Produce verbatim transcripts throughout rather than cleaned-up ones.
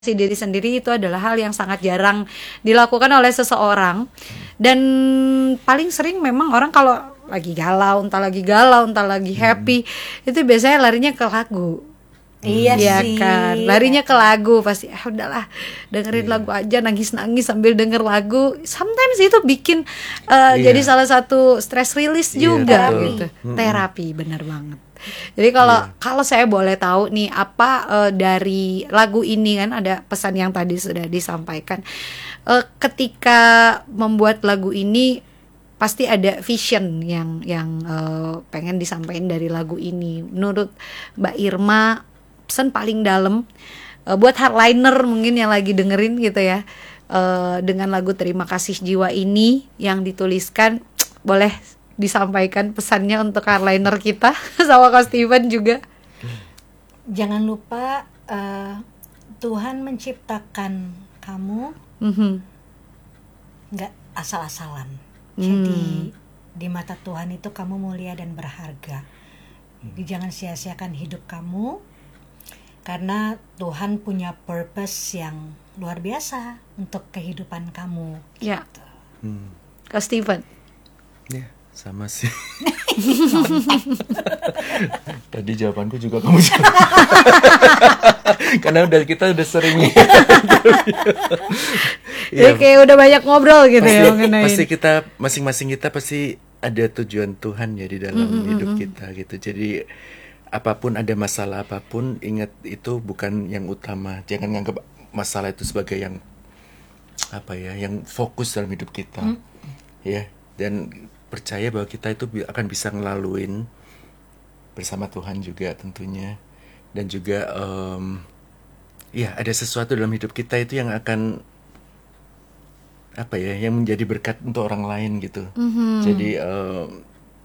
Si diri sendiri itu adalah hal yang sangat jarang dilakukan oleh seseorang. Dan paling sering memang orang kalau lagi galau, entah lagi galau, entah lagi happy, hmm. itu biasanya larinya ke lagu. Iya ya sih. kan, larinya ke lagu pasti. Ah udahlah, dengerin yeah. lagu aja, nangis-nangis sambil denger lagu. Sometimes itu bikin uh, yeah. jadi salah satu stress release yeah, juga betul. gitu. Mm-hmm. Terapi, benar banget. Jadi kalau yeah. kalau saya boleh tahu nih apa uh, dari lagu ini, kan ada pesan yang tadi sudah disampaikan. Uh, ketika membuat lagu ini pasti ada vision yang yang uh, pengen disampaikan dari lagu ini. Menurut Mbak Irma, pesan paling dalam uh, buat hardliner mungkin yang lagi dengerin gitu ya, uh, dengan lagu Terima Kasih Jiwa ini yang dituliskan, boleh disampaikan pesannya untuk hardliner kita sama Kak Steven juga. Jangan lupa uh, Tuhan menciptakan kamu mm-hmm. nggak asal-asalan. Jadi mm. di mata Tuhan itu kamu mulia dan berharga. Jadi jangan sia-siakan hidup kamu, karena Tuhan punya purpose yang luar biasa untuk kehidupan kamu. Ya, gitu. hmm. Kak Steven. Ya, sama sih. Tadi jawabanku juga kamu jawab. Karena udah kita udah sering. Ya, kayak udah banyak ngobrol gitu pasti, ya mengenai. Pasti kita masing-masing kita pasti ada tujuan Tuhan ya di dalam mm-hmm. hidup kita gitu. Jadi apapun, ada masalah apapun, ingat itu bukan yang utama. Jangan nganggap masalah itu sebagai yang apa ya, yang fokus dalam hidup kita. Mm. Ya, dan percaya bahwa kita itu akan bisa ngelaluin bersama Tuhan juga tentunya. Dan juga um, ya ada sesuatu dalam hidup kita itu yang akan apa ya, yang menjadi berkat untuk orang lain gitu. Mm-hmm. Jadi um,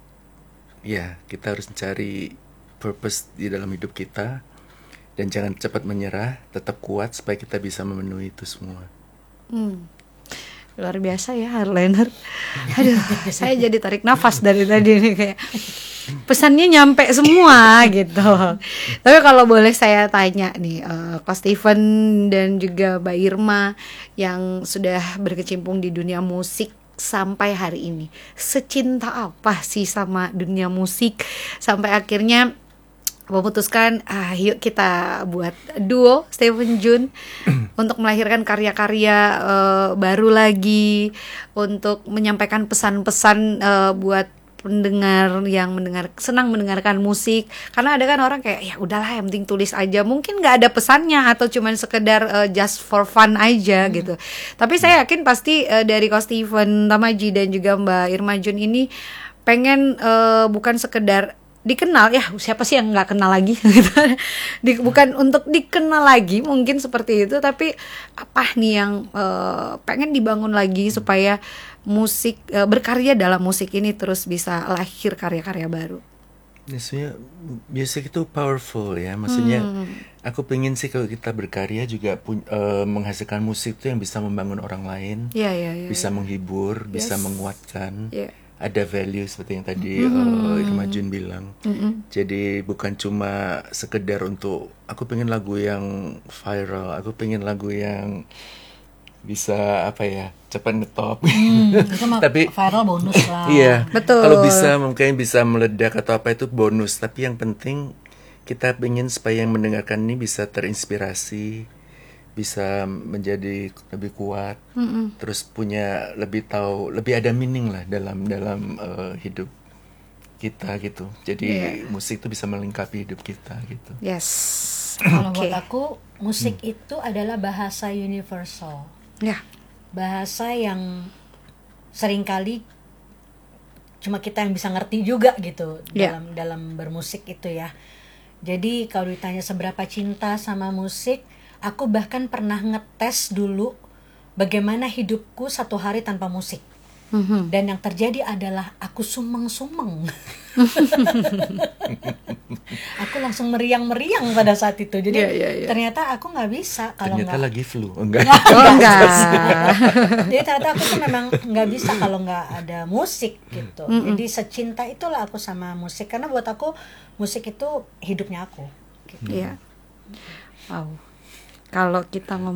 ya kita harus mencari purpose di dalam hidup kita, dan jangan cepat menyerah, tetap kuat supaya kita bisa memenuhi itu semua. Hmm. Luar biasa ya hardliner. Aduh, saya jadi tarik nafas dari tadi nih, kayak pesannya nyampe semua gitu. Tapi kalau boleh saya tanya nih, uh, Kak Steven dan juga Mbak Irma yang sudah berkecimpung di dunia musik sampai hari ini, secinta apa sih sama dunia musik sampai akhirnya memutuskan, ah, yuk kita buat duo Steven Jun untuk melahirkan karya-karya uh, baru lagi, untuk menyampaikan pesan-pesan uh, buat pendengar yang mendengar senang mendengarkan musik. Karena ada kan orang kayak, ya udahlah yang penting tulis aja, mungkin nggak ada pesannya atau cuman sekedar uh, just for fun aja hmm. gitu. Tapi saya yakin pasti uh, dari Kak Steven Tamaji dan juga Mbak Irma Jun ini pengen uh, bukan sekedar dikenal, ya siapa sih yang nggak kenal lagi gitu. Di, bukan untuk dikenal lagi mungkin seperti itu, tapi apa nih yang uh, pengen dibangun lagi supaya musik uh, berkarya dalam musik ini terus bisa lahir karya-karya baru. Biasanya musik itu powerful ya, maksudnya hmm. aku pengen sih kalau kita berkarya juga pun, uh, menghasilkan musik itu yang bisa membangun orang lain, yeah, yeah, yeah, bisa yeah. menghibur, yes. bisa menguatkan. Yeah. Ada value seperti yang tadi mm-hmm. uh, Irma Jun bilang. Mm-hmm. Jadi bukan cuma sekedar untuk aku pengen lagu yang viral, aku pengen lagu yang bisa apa ya, cepat ngetop. Hmm, tapi viral bonus lah. Iya, betul. Kalau bisa mungkin bisa meledak atau apa itu bonus. Tapi yang penting kita pengen supaya yang mendengarkan ini bisa terinspirasi, bisa menjadi lebih kuat, mm-mm. terus punya lebih tahu, lebih ada meaning lah dalam dalam uh, hidup kita gitu. Jadi yeah. musik itu bisa melengkapi hidup kita gitu. Yes. Kalau okay. buat aku musik hmm. itu adalah bahasa universal. Ya. Yeah. Bahasa yang seringkali cuma kita yang bisa ngerti juga gitu yeah. dalam dalam bermusik itu ya. Jadi kalau ditanya seberapa cinta sama musik, aku bahkan pernah ngetes dulu bagaimana hidupku satu hari tanpa musik. Mm-hmm. Dan yang terjadi adalah aku sumeng-sumeng. Aku langsung meriang-meriang pada saat itu. Jadi yeah, yeah, yeah. ternyata aku nggak bisa kalau nggak. Ternyata lagi flu, enggak? Oh, enggak. Jadi ternyata aku tuh memang nggak bisa kalau nggak ada musik gitu. Mm-hmm. Jadi secinta itulah aku sama musik, karena buat aku musik itu hidupnya aku. Iya. Gitu. Yeah. Wow. Kalau kita